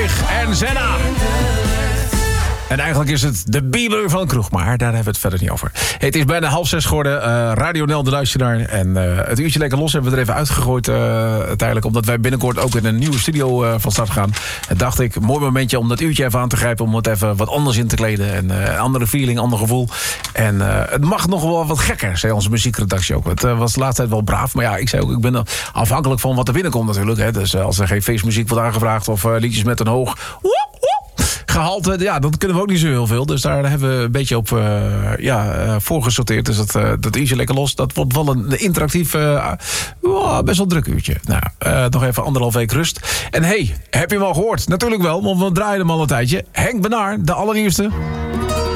Ruig en Zenna. En eigenlijk is het de Bieber van Kroeg, maar daar hebben we het verder niet over. Het is bijna 5:30 geworden. Radio Nel de luisteraar. En het uurtje lekker los hebben we er even uitgegooid uiteindelijk. Omdat wij binnenkort ook in een nieuwe studio van start gaan. En dacht ik, mooi momentje om dat uurtje even aan te grijpen. Om het even wat anders in te kleden. En andere feeling, ander gevoel. En het mag nog wel wat gekker, zei onze muziekredactie ook. Het was de laatste tijd wel braaf. Maar ja, ik zei ook, ik ben afhankelijk van wat er binnenkomt natuurlijk. Hè. Dus als er geen feestmuziek wordt aangevraagd of liedjes met een hoog gehalte, ja, dat kunnen we ook niet zo heel veel. Dus daar hebben we een beetje op voor gesorteerd. Dus dat uurtje lekker los, dat wordt wel een interactief, best wel druk uurtje. Nou, nog even 1,5 week rust. En hey, heb je hem al gehoord? Natuurlijk wel, want we draaien hem al een tijdje. Henk Benaar, de allernieuwste.